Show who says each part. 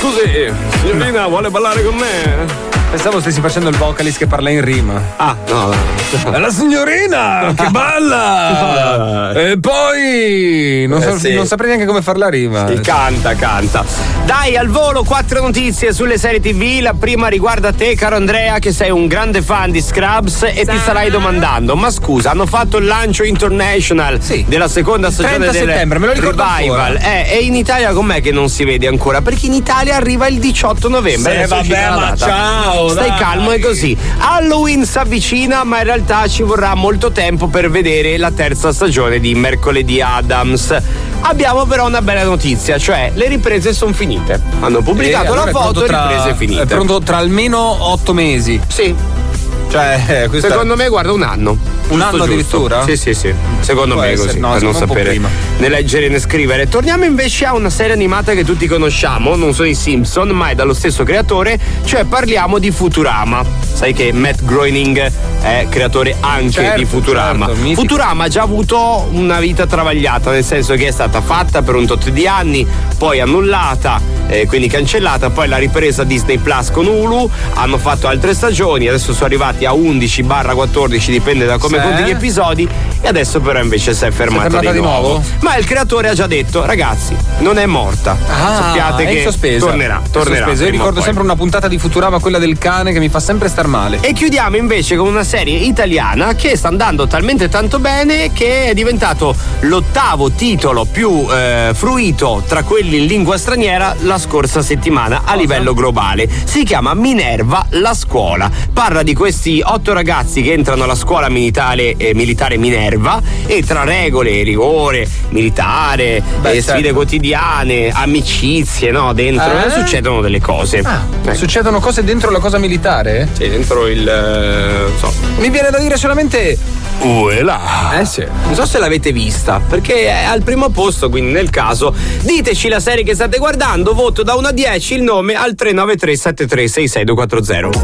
Speaker 1: Scusi, signorina, vuole ballare con me?
Speaker 2: Pensavo stessi facendo il vocalist che parla in rima.
Speaker 1: Ah, no.
Speaker 2: La signorina che balla! E poi non saprei neanche come far la rima.
Speaker 1: Canta. Dai, al volo 4 notizie sulle serie TV. La prima riguarda te, caro Andrea, che sei un grande fan di Scrubs e ti starai domandando: ma scusa, hanno fatto il lancio international della seconda stagione del
Speaker 2: settembre, me lo ricordo
Speaker 1: Revival. E in Italia com'è che non si vede ancora? Perché in Italia arriva il 18 novembre.
Speaker 2: Vabbè, ma ciao!
Speaker 1: Stai calmo, è così. Halloween si avvicina, ma in realtà ci vorrà molto tempo per vedere la terza stagione di Mercoledì Addams. Abbiamo però una bella notizia, cioè le riprese sono finite. Hanno pubblicato la foto, riprese finite.
Speaker 2: È pronto tra almeno 8 mesi.
Speaker 1: Sì.
Speaker 2: Cioè,
Speaker 1: secondo me, guarda, un anno.
Speaker 2: Un anno addirittura?
Speaker 1: Sì. Secondo me è così,
Speaker 2: no,
Speaker 1: per non sapere né leggere né scrivere. Torniamo invece a una serie animata che tutti conosciamo, non sono i Simpson, ma è dallo stesso creatore, cioè parliamo di Futurama. Sai che Matt Groening è creatore anche di Futurama. Futurama ha già avuto una vita travagliata, nel senso che è stata fatta per un tot di anni, poi annullata, quindi cancellata, poi l'ha ripresa Disney Plus con Hulu, hanno fatto altre stagioni, adesso sono arrivati a 11/14, dipende da come conti gli episodi, e adesso però invece si è fermata di nuovo. Ma il creatore ha già detto: ragazzi, non è morta, sappiate che tornerà.
Speaker 2: Io ricordo sempre una puntata di Futurama, quella del cane, che mi fa sempre star male.
Speaker 1: E chiudiamo invece con una serie italiana che sta andando talmente tanto bene che è diventato l'8º titolo più fruito tra quelli in lingua straniera la scorsa settimana a livello globale. Si chiama Minerva la scuola. Parla di questi 8 ragazzi che entrano alla scuola militare Minerva, e tra regole, rigore militare, sfide quotidiane, amicizie, no, dentro succedono delle cose.
Speaker 2: Succedono cose dentro la cosa militare?
Speaker 1: Sì, dentro
Speaker 2: Mi viene da dire solamente
Speaker 1: là. Sì. Non so se l'avete vista, perché è al primo posto, quindi nel caso diteci la serie che state guardando, voto da 1 a 10, il nome al 393 73 66240.